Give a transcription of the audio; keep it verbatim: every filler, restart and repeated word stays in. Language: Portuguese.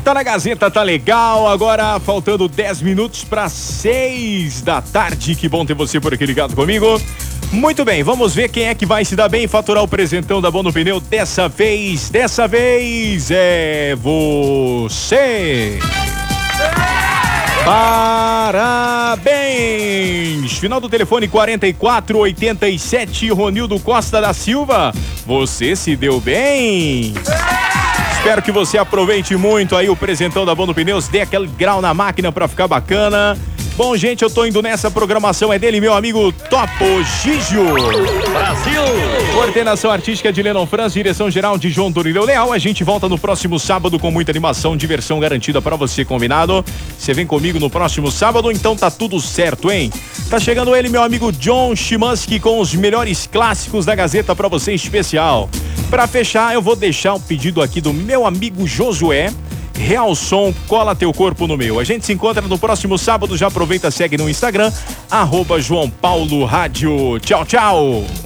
Tá na Gazeta, tá legal. Agora faltando dez minutos para seis da tarde. Que bom ter você por aqui ligado comigo. Muito bem, vamos ver quem é que vai se dar bem e faturar o presentão da Bono Pneu dessa vez. Dessa vez é você. Parabéns! Final do telefone quarenta e quatro oitenta e sete, Ronildo Costa da Silva. Você se deu bem. Espero que você aproveite muito aí o presentão da Bono Pneus, dê aquele grau na máquina pra ficar bacana. Bom, gente, eu tô indo nessa programação, é dele, meu amigo Topo Gigio. Brasil! Coordenação artística de Lennon Franz, direção geral de João Dorileu Leal. A gente volta no próximo sábado com muita animação, diversão garantida pra você, combinado? Você vem comigo no próximo sábado, então tá tudo certo, hein? Tá chegando ele, meu amigo John Chimansky, com os melhores clássicos da Gazeta pra você especial. Pra fechar, eu vou deixar um pedido aqui do meu amigo Josué. Real Som, cola teu corpo no meu. A gente se encontra no próximo sábado. Já aproveita, segue no Instagram, arroba João Paulo Rádio. Tchau, tchau.